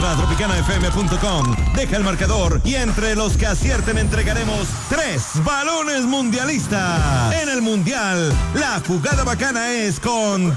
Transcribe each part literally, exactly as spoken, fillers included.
Entra a tropicana f m punto com, deja el marcador y entre los que acierten entregaremos tres balones mundialistas. En el mundial, la jugada bacana es con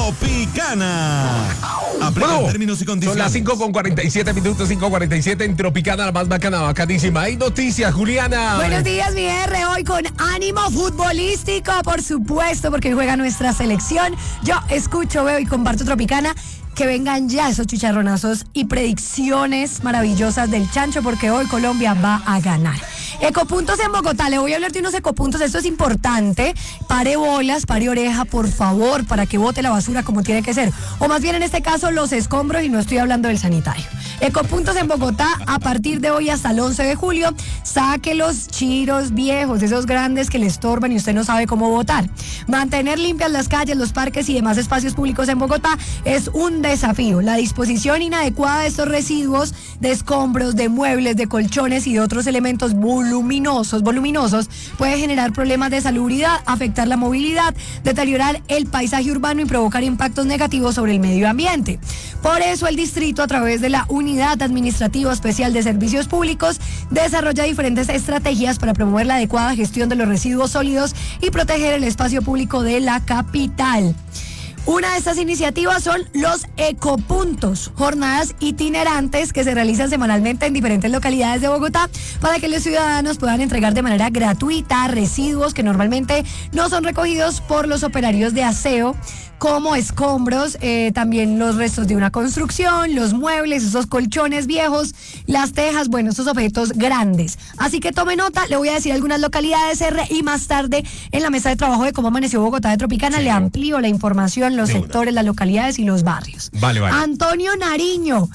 Tropicana. Aplica Bueno, términos y condiciones. son las cinco con cuarenta y siete minutos, cinco cuarenta y siete en Tropicana, la más bacana, bacanísima. Hay noticias, Juliana. Buenos días, mi R. Hoy con ánimo futbolístico, por supuesto, porque hoy juega nuestra selección. Yo escucho, veo y comparto Tropicana. Que vengan ya esos chicharronazos y predicciones maravillosas del chancho, porque hoy Colombia va a ganar. Ecopuntos en Bogotá, le voy a hablar de unos ecopuntos, esto es importante. Pare bolas, pare oreja, por favor, para que bote la basura como tiene que ser. O más bien en este caso los escombros, y no estoy hablando del sanitario. Ecopuntos en Bogotá, a partir de hoy hasta el once de julio, saque los chiros viejos, esos grandes que le estorban y usted no sabe cómo botar. Mantener limpias las calles, los parques y demás espacios públicos en Bogotá es un desafío. La disposición inadecuada de estos residuos de escombros, de muebles, de colchones y de otros elementos voluminosos, voluminosos puede generar problemas de salubridad, afectar la movilidad, deteriorar el paisaje urbano y provocar impactos negativos sobre el medio ambiente. Por eso el distrito, a través de la Unidad Administrativa Especial de Servicios Públicos, desarrolla diferentes estrategias para promover la adecuada gestión de los residuos sólidos y proteger el espacio público de la capital. Una de estas iniciativas son los ecopuntos, jornadas itinerantes que se realizan semanalmente en diferentes localidades de Bogotá para que los ciudadanos puedan entregar de manera gratuita residuos que normalmente no son recogidos por los operarios de aseo, como escombros, eh, también los restos de una construcción, los muebles, esos colchones viejos, las tejas, bueno, esos objetos grandes. Así que tome nota, le voy a decir algunas localidades R y más tarde en la mesa de trabajo de cómo amaneció Bogotá de Tropicana, sí, le amplío la información, los de sectores, una. Las localidades y los barrios. Vale, vale. Antonio Nariño,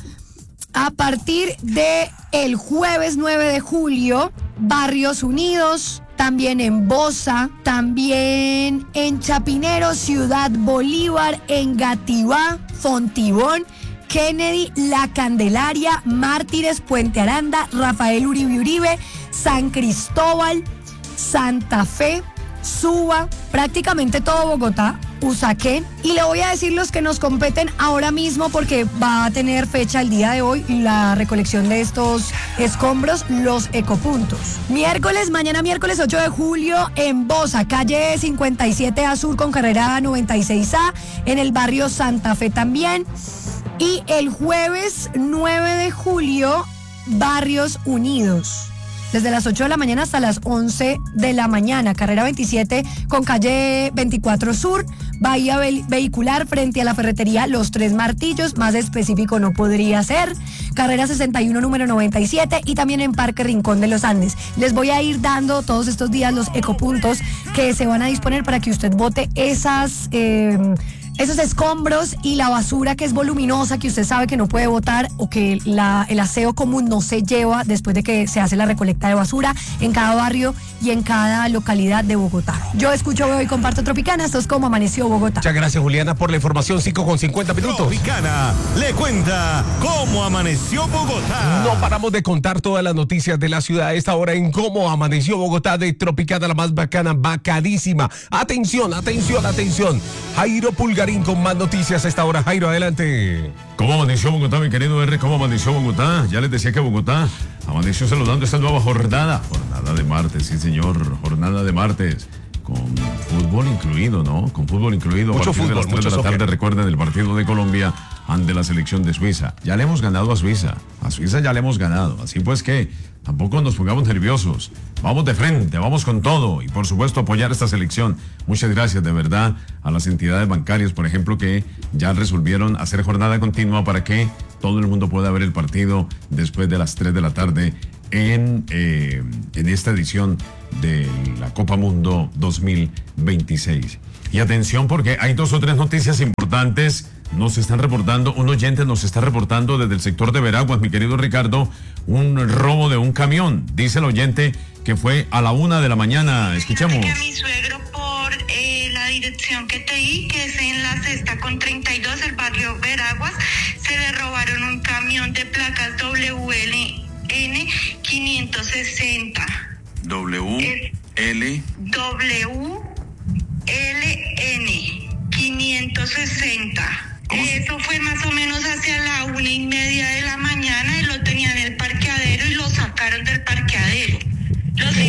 a partir de el jueves nueve de julio, Barrios Unidos, también en Bosa, también en Chapinero, Ciudad Bolívar, en Gativá, Fontibón, Kennedy, La Candelaria, Mártires, Puente Aranda, Rafael Uribe Uribe, San Cristóbal, Santa Fe, Suba, prácticamente todo Bogotá, Usaquén, y le voy a decir los que nos competen ahora mismo porque va a tener fecha el día de hoy la recolección de estos escombros, los ecopuntos. Miércoles, mañana miércoles ocho de julio en Bosa, calle cincuenta y siete A Sur con carrera noventa y seis A, en el barrio Santa Fe también. Y el jueves nueve de julio, Barrios Unidos. Desde las ocho de la mañana hasta las once de la mañana, carrera veintisiete con calle veinticuatro Sur, bahía ve- vehicular frente a la ferretería Los Tres Martillos, más específico no podría ser, carrera sesenta y uno número noventa y siete, y también en Parque Rincón de los Andes. Les voy a ir dando todos estos días los ecopuntos que se van a disponer para que usted bote esas... Eh, esos escombros y la basura que es voluminosa, que usted sabe que no puede botar, o que la, el aseo común no se lleva después de que se hace la recolecta de basura en cada barrio y en cada localidad de Bogotá. Yo escucho, veo y comparto Tropicana. Esto es Cómo Amaneció Bogotá. Muchas gracias, Juliana, por la información. cinco con cincuenta minutos. Tropicana le cuenta cómo amaneció Bogotá. No paramos de contar todas las noticias de la ciudad a esta hora en Cómo Amaneció Bogotá de Tropicana, la más bacana, bacadísima. Atención, atención, atención. Jairo Pulgarín con más noticias a esta hora. Jairo, adelante. ¿Cómo amaneció Bogotá, mi querido R? ¿Cómo amaneció Bogotá? Ya les decía que Bogotá amaneció saludando esta nueva jornada. Jornada de martes, sí señor, jornada de martes. Con fútbol incluido, ¿no? Con fútbol incluido. Mucho a partir fútbol, de las tres mucho de la tarde, soccer. recuerden el partido de Colombia ante la selección de Suiza. Ya le hemos ganado a Suiza. A Suiza ya le hemos ganado. Así pues que tampoco nos pongamos nerviosos. Vamos de frente, vamos con todo. Y por supuesto apoyar esta selección. Muchas gracias de verdad a las entidades bancarias, por ejemplo, que ya resolvieron hacer jornada continua para que todo el mundo pueda ver el partido después de las tres de la tarde en, eh, en esta edición de la Copa Mundo dos mil veintiséis. Y atención porque hay dos o tres noticias importantes. Nos están reportando, un oyente nos está reportando desde el sector de Veraguas, mi querido Ricardo, un robo de un camión. Dice el oyente que fue a la una de la mañana. Escuchemos. A mi suegro por eh, la dirección que te di, que es en la sexta con treinta y dos, el barrio Veraguas, se le robaron un camión de placas W L N quinientos sesenta. W L W L N quinientos sesenta. Eso fue más o menos hacia la una y media de la mañana.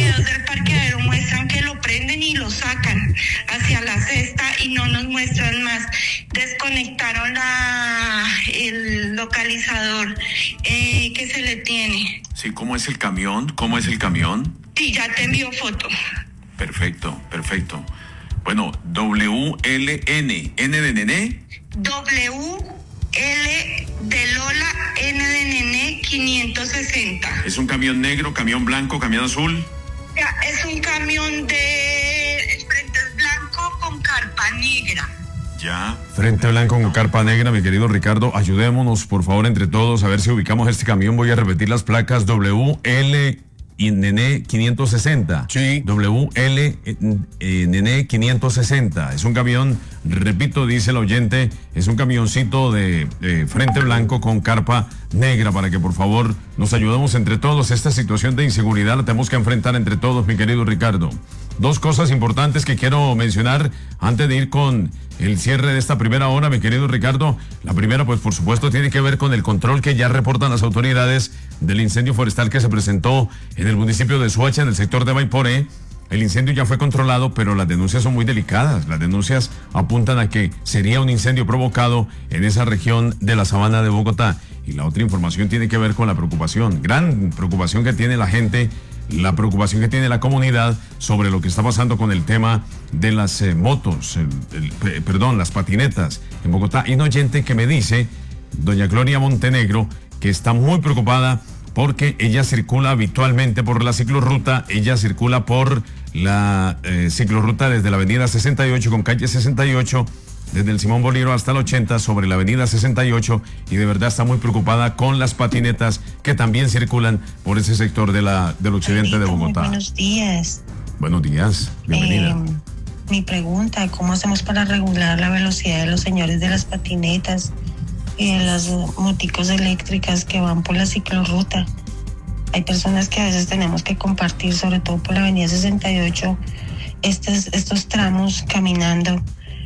videos del parqueadero muestran que lo prenden y lo sacan hacia la cesta y no nos muestran más. Desconectaron la, el localizador eh, que se le tiene. Sí, ¿cómo es el camión? ¿Cómo es el camión? Sí, ya te envío foto. Perfecto, perfecto. Bueno, W L N, N de nene. W L de Lola, N de nene, quinientos sesenta. ¿Es un camión negro, camión blanco, camión azul? Ya, es un camión de el frente es blanco con carpa negra. Ya. Frente blanco con carpa negra, mi querido Ricardo. Ayudémonos, por favor, entre todos, a ver si ubicamos este camión. Voy a repetir las placas W L N quinientos sesenta. Sí. W L N quinientos sesenta. Es un camión, repito, dice el oyente, es un camioncito de eh, frente blanco con carpa negra, para que por favor nos ayudemos entre todos. Esta situación de inseguridad la tenemos que enfrentar entre todos, mi querido Ricardo. Dos cosas importantes que quiero mencionar antes de ir con el cierre de esta primera hora, mi querido Ricardo. La primera, pues por supuesto, tiene que ver con el control que ya reportan las autoridades del incendio forestal que se presentó en el municipio de Soacha, en el sector de Maiporé. El incendio ya fue controlado, pero las denuncias son muy delicadas. Las denuncias apuntan a que sería un incendio provocado en esa región de la sabana de Bogotá. Y la otra información tiene que ver con la preocupación, gran preocupación que tiene la gente, la preocupación que tiene la comunidad sobre lo que está pasando con el tema de las eh, motos, el, el, eh, perdón, las patinetas en Bogotá. Y un oyente que me dice, doña Gloria Montenegro, que está muy preocupada porque ella circula habitualmente por la ciclorruta, ella circula por la eh, ciclorruta desde la avenida sesenta y ocho con calle sesenta y ocho, desde el Simón Bolívar hasta el ochenta sobre la avenida sesenta y ocho, y de verdad está muy preocupada con las patinetas que también circulan por ese sector de la, del occidente de Bogotá. Muy buenos días. Buenos días, bienvenida. Eh, mi pregunta, ¿cómo hacemos para regular la velocidad de los señores de las patinetas y de las moticos eléctricas que van por la ciclorruta? Hay personas que a veces tenemos que compartir, sobre todo por la avenida sesenta y ocho, estos, estos tramos caminando,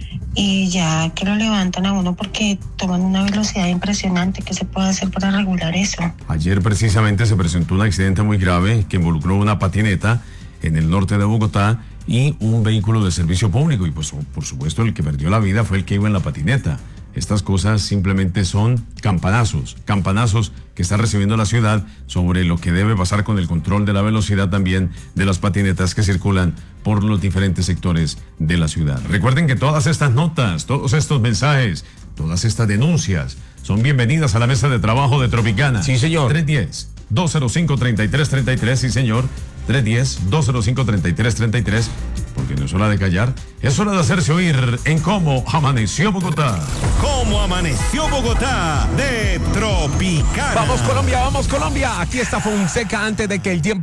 y ya que lo levantan a uno porque toman una velocidad impresionante. ¿Qué se puede hacer para regular eso? Ayer precisamente se presentó un accidente muy grave que involucró una patineta en el norte de Bogotá y un vehículo de servicio público, y pues por supuesto el que perdió la vida fue el que iba en la patineta. Estas cosas simplemente son campanazos, campanazos que está recibiendo la ciudad sobre lo que debe pasar con el control de la velocidad también de las patinetas que circulan por los diferentes sectores de la ciudad. Recuerden que todas estas notas, todos estos mensajes, todas estas denuncias son bienvenidas a la mesa de trabajo de Tropicana. Sí, señor. tres uno cero, dos cero cinco, tres tres tres tres, sí, señor. tres uno cero, dos cero cinco, tres tres tres tres, porque no es hora de callar, es hora de hacerse oír en Cómo Amaneció Bogotá. ¿Cómo amaneció Bogotá? De Tropicana. Vamos Colombia, vamos Colombia. Aquí está Fonseca antes de que el tiempo